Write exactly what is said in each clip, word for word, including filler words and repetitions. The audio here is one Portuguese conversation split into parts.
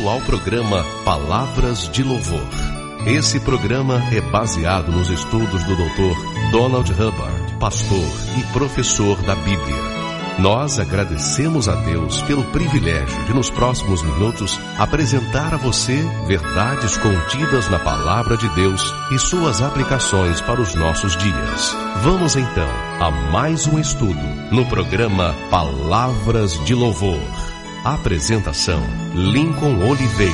bem-vindo ao programa Palavras de Louvor. Esse programa é baseado nos estudos do doutor Donald Hubbard, pastor e professor da Bíblia. Nós agradecemos a Deus pelo privilégio de, nos próximos minutos, apresentar a você verdades contidas na Palavra de Deus e suas aplicações para os nossos dias. Vamos então a mais um estudo no programa Palavras de Louvor. Apresentação: Lincoln Oliveira.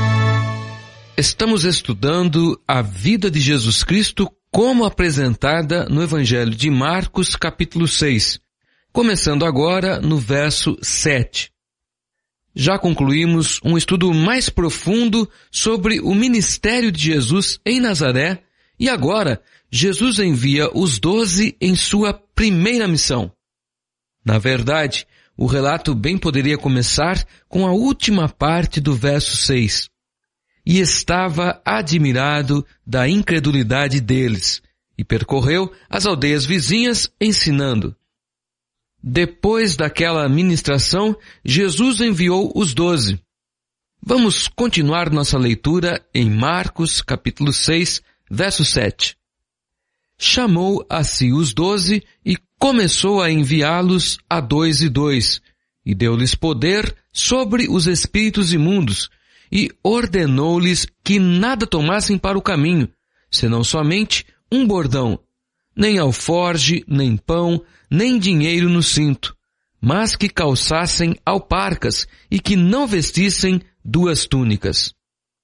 Estamos estudando a vida de Jesus Cristo como apresentada no Evangelho de Marcos, capítulo seis. Começando agora no verso sete. Já concluímos um estudo mais profundo sobre o ministério de Jesus em Nazaré e agora Jesus envia os doze em sua primeira missão. Na verdade, o relato bem poderia começar com a última parte do verso seis. E estava admirado da incredulidade deles, e percorreu as aldeias vizinhas ensinando. Depois daquela ministração, Jesus enviou os doze. Vamos continuar nossa leitura em Marcos, capítulo seis, verso sete. Chamou a si os doze e começou a enviá-los a dois e dois, e deu-lhes poder sobre os espíritos imundos, e ordenou-lhes que nada tomassem para o caminho, senão somente um bordão, nem alforge, nem pão, nem dinheiro no cinto, mas que calçassem alparcas e que não vestissem duas túnicas.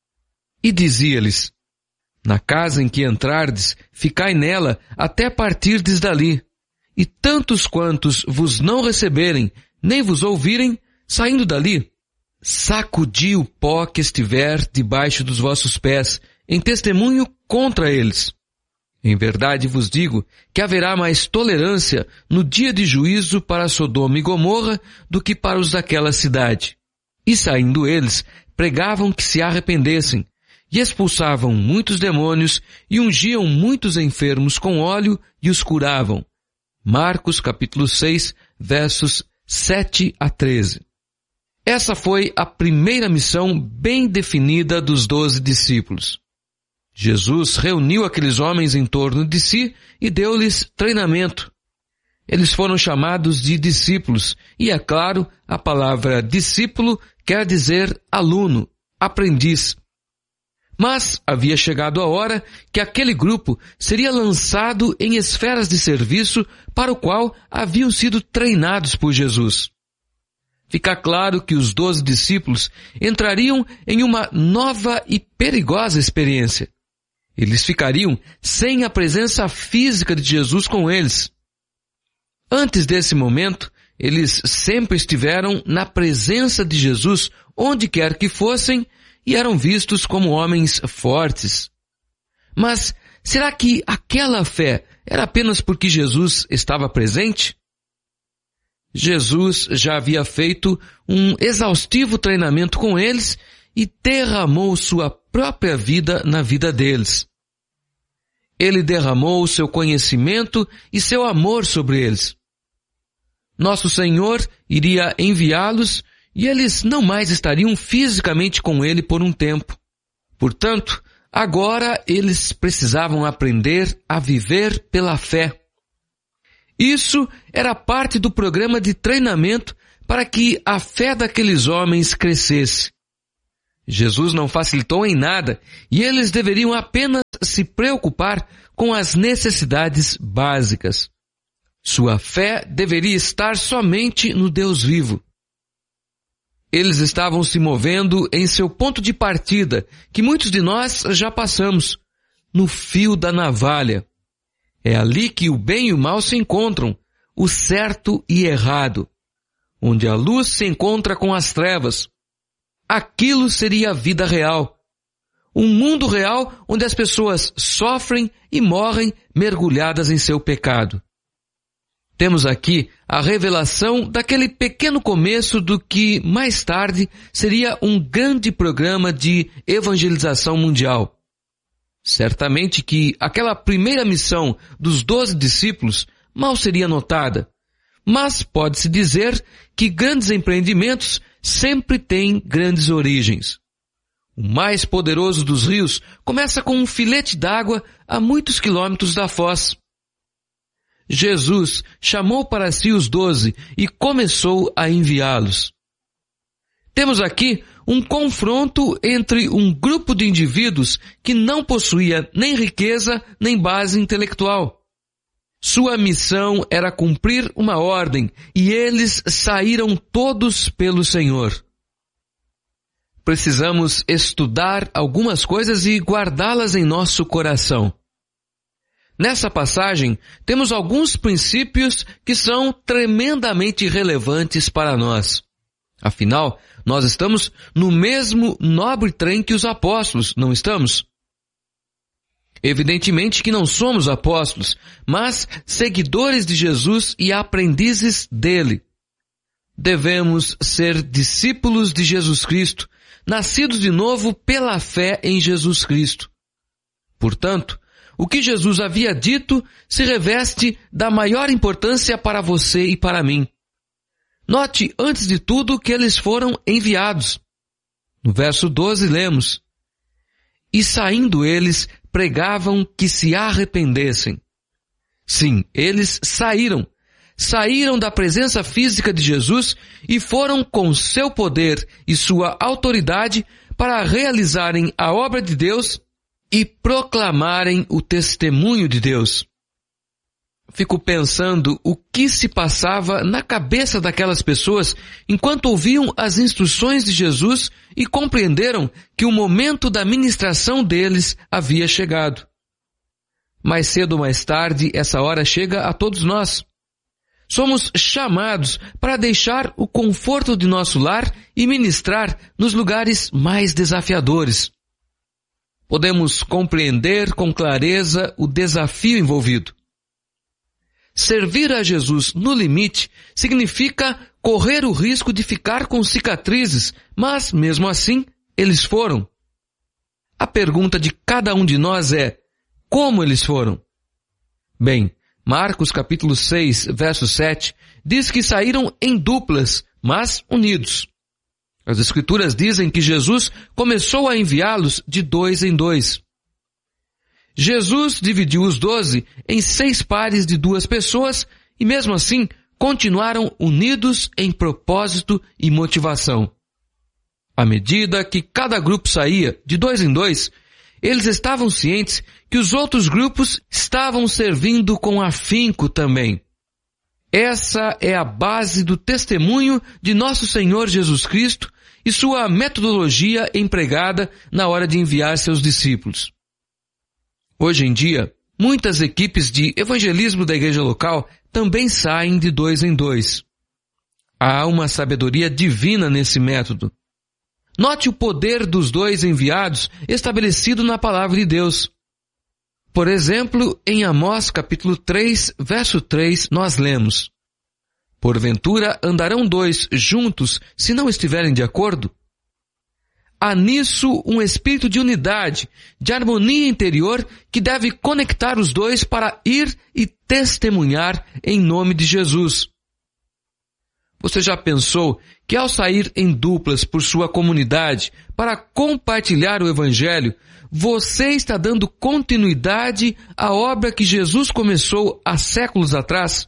E dizia-lhes: na casa em que entrardes, ficai nela até partirdes dali, e tantos quantos vos não receberem, nem vos ouvirem, saindo dali, sacudi o pó que estiver debaixo dos vossos pés, em testemunho contra eles. Em verdade vos digo que haverá mais tolerância no dia de juízo para Sodoma e Gomorra do que para os daquela cidade. E saindo eles, pregavam que se arrependessem, e expulsavam muitos demônios, e ungiam muitos enfermos com óleo, e os curavam. Marcos capítulo seis, versos sete a treze. Essa foi a primeira missão bem definida dos doze discípulos. Jesus reuniu aqueles homens em torno de si e deu-lhes treinamento. Eles foram chamados de discípulos, e é claro, a palavra discípulo quer dizer aluno, aprendiz. Mas havia chegado a hora que aquele grupo seria lançado em esferas de serviço para o qual haviam sido treinados por Jesus. Fica claro que os doze discípulos entrariam em uma nova e perigosa experiência. Eles ficariam sem a presença física de Jesus com eles. Antes desse momento, eles sempre estiveram na presença de Jesus onde quer que fossem e eram vistos como homens fortes. Mas será que aquela fé era apenas porque Jesus estava presente? Jesus já havia feito um exaustivo treinamento com eles e derramou sua própria vida na vida deles. Ele derramou seu conhecimento e seu amor sobre eles. Nosso Senhor iria enviá-los e eles não mais estariam fisicamente com ele por um tempo. Portanto, agora eles precisavam aprender a viver pela fé. Isso era parte do programa de treinamento para que a fé daqueles homens crescesse. Jesus não facilitou em nada e eles deveriam apenas se preocupar com as necessidades básicas. Sua fé deveria estar somente no Deus vivo. Eles estavam se movendo em seu ponto de partida, que muitos de nós já passamos, no fio da navalha. É ali que o bem e o mal se encontram, o certo e errado, onde a luz se encontra com as trevas. Aquilo seria a vida real. Um mundo real onde as pessoas sofrem e morrem mergulhadas em seu pecado. Temos aqui a revelação daquele pequeno começo do que, mais tarde, seria um grande programa de evangelização mundial. Certamente que aquela primeira missão dos doze discípulos mal seria notada, mas pode-se dizer que grandes empreendimentos sempre têm grandes origens. o mais poderoso dos rios, começa com um filete d'água a muitos quilômetros da foz. Jesus chamou para si os doze e começou a enviá-los. Temos aqui um confronto entre um grupo de indivíduos que não possuía nem riqueza nem base intelectual. Sua missão era cumprir uma ordem e eles saíram todos pelo Senhor. Precisamos estudar algumas coisas e guardá-las em nosso coração. Nessa passagem, temos alguns princípios que são tremendamente relevantes para nós. Afinal, nós estamos no mesmo nobre trem que os apóstolos, não estamos? Evidentemente que não somos apóstolos, mas seguidores de Jesus e aprendizes dele. Devemos ser discípulos de Jesus Cristo, nascidos de novo pela fé em Jesus Cristo. Portanto, o que Jesus havia dito se reveste da maior importância para você e para mim. Note, antes de tudo, que eles foram enviados. No verso doze lemos: E saindo eles, pregavam que se arrependessem. Sim, eles saíram. Saíram da presença física de Jesus e foram com seu poder e sua autoridade para realizarem a obra de Deus e proclamarem o testemunho de Deus. Fico pensando o que se passava na cabeça daquelas pessoas enquanto ouviam as instruções de Jesus e compreenderam que o momento da ministração deles havia chegado. Mais cedo ou mais tarde, essa hora chega a todos nós. Somos chamados para deixar o conforto de nosso lar e ministrar nos lugares mais desafiadores. Podemos compreender com clareza o desafio envolvido. Servir a Jesus no limite significa correr o risco de ficar com cicatrizes, mas, mesmo assim, eles foram. A pergunta de cada um de nós é: como eles foram? Bem, Marcos capítulo seis, verso sete, diz que saíram em duplas, mas unidos. As Escrituras dizem que Jesus começou a enviá-los de dois em dois. Jesus dividiu os doze em seis pares de duas pessoas e, mesmo assim, continuaram unidos em propósito e motivação. À medida que cada grupo saía de dois em dois, eles estavam cientes que os outros grupos estavam servindo com afinco também. Essa é a base do testemunho de nosso Senhor Jesus Cristo e sua metodologia empregada na hora de enviar seus discípulos. Hoje em dia, muitas equipes de evangelismo da igreja local também saem de dois em dois. Há uma sabedoria divina nesse método. Note o poder dos dois enviados estabelecido na palavra de Deus. Por exemplo, em Amós capítulo três, verso três, nós lemos: Porventura andarão dois juntos se não estiverem de acordo? Há nisso um espírito de unidade, de harmonia interior que deve conectar os dois para ir e testemunhar em nome de Jesus. Você já pensou que ao sair em duplas por sua comunidade para compartilhar o Evangelho, você está dando continuidade à obra que Jesus começou há séculos atrás?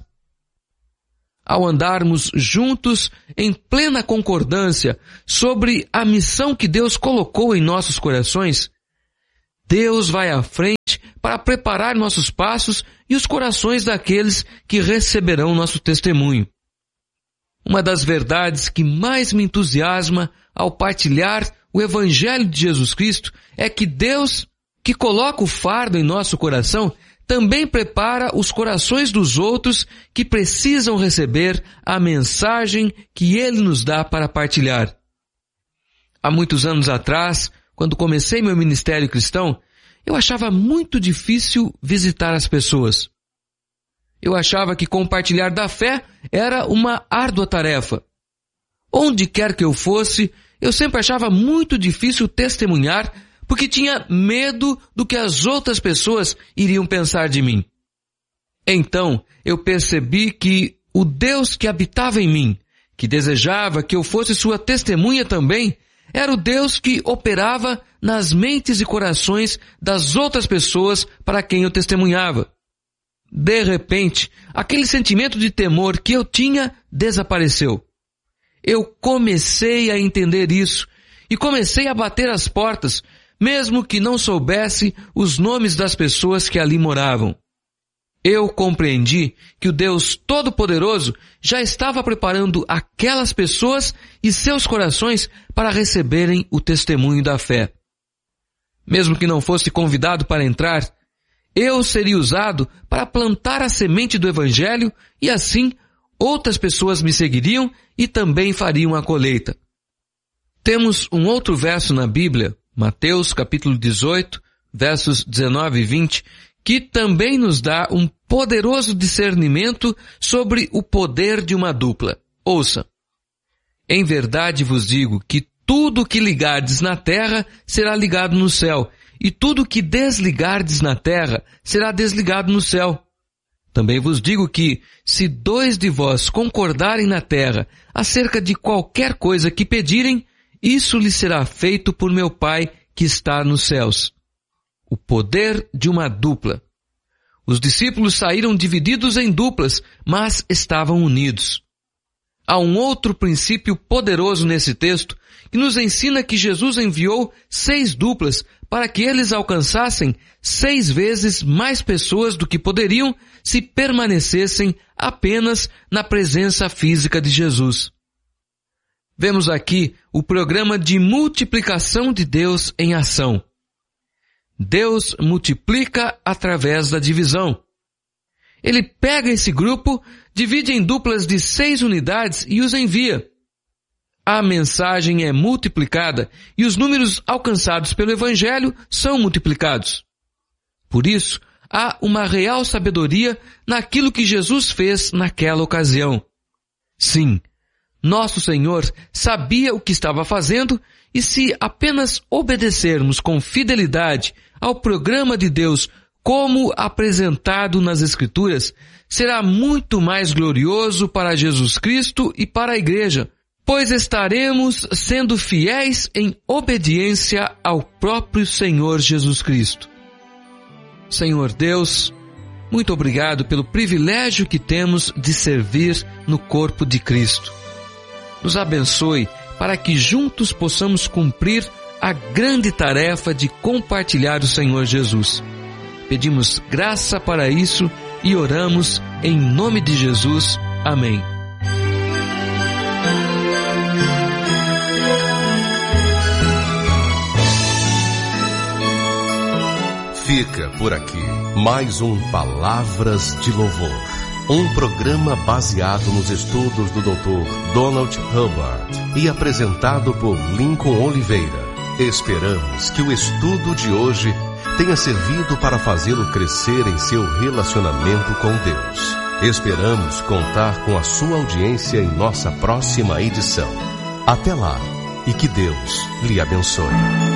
Ao andarmos juntos em plena concordância sobre a missão que Deus colocou em nossos corações, Deus vai à frente para preparar nossos passos e os corações daqueles que receberão nosso testemunho. Uma das verdades que mais me entusiasma ao partilhar o Evangelho de Jesus Cristo é que Deus, que coloca o fardo em nosso coração, também prepara os corações dos outros que precisam receber a mensagem que Ele nos dá para partilhar. Há muitos anos atrás, quando comecei meu ministério cristão, eu achava muito difícil visitar as pessoas. Eu achava que compartilhar da fé era uma árdua tarefa. Onde quer que eu fosse, eu sempre achava muito difícil testemunhar, porque tinha medo do que as outras pessoas iriam pensar de mim. Então, eu percebi que o Deus que habitava em mim, que desejava que eu fosse sua testemunha também, era o Deus que operava nas mentes e corações das outras pessoas para quem eu testemunhava. De repente, aquele sentimento de temor que eu tinha desapareceu. Eu comecei a entender isso e comecei a bater as portas, mesmo que não soubesse os nomes das pessoas que ali moravam. Eu compreendi que o Deus Todo-Poderoso já estava preparando aquelas pessoas e seus corações para receberem o testemunho da fé. Mesmo que não fosse convidado para entrar, eu seria usado para plantar a semente do Evangelho e assim outras pessoas me seguiriam e também fariam a colheita. Temos um outro verso na Bíblia, Mateus capítulo dezoito, versos dezenove e vinte, que também nos dá um poderoso discernimento sobre o poder de uma dupla. Ouça: em verdade vos digo que tudo o que ligardes na terra será ligado no céu, e tudo o que desligardes na terra será desligado no céu. Também vos digo que, se dois de vós concordarem na terra acerca de qualquer coisa que pedirem, isso lhes será feito por meu Pai que está nos céus. O poder de uma dupla. Os discípulos saíram divididos em duplas, mas estavam unidos. Há um outro princípio poderoso nesse texto que nos ensina que Jesus enviou seis duplas para que eles alcançassem seis vezes mais pessoas do que poderiam se permanecessem apenas na presença física de Jesus. Vemos aqui o programa de multiplicação de Deus em ação. Deus multiplica através da divisão. Ele pega esse grupo, divide em duplas de seis unidades e os envia. A mensagem é multiplicada e os números alcançados pelo Evangelho são multiplicados. Por isso, há uma real sabedoria naquilo que Jesus fez naquela ocasião. Sim, nosso Senhor sabia o que estava fazendo e se apenas obedecermos com fidelidade ao programa de Deus como apresentado nas Escrituras, será muito mais glorioso para Jesus Cristo e para a Igreja, pois estaremos sendo fiéis em obediência ao próprio Senhor Jesus Cristo. Senhor Deus, muito obrigado pelo privilégio que temos de servir no corpo de Cristo. Nos abençoe para que juntos possamos cumprir a grande tarefa de compartilhar o Senhor Jesus. Pedimos graça para isso e oramos em nome de Jesus. Amém. Fica por aqui mais um Palavras de Louvor, um programa baseado nos estudos do doutor Donald Hubbard e apresentado por Lincoln Oliveira. Esperamos que o estudo de hoje tenha servido para fazê-lo crescer em seu relacionamento com Deus. Esperamos contar com a sua audiência em nossa próxima edição. Até lá e que Deus lhe abençoe.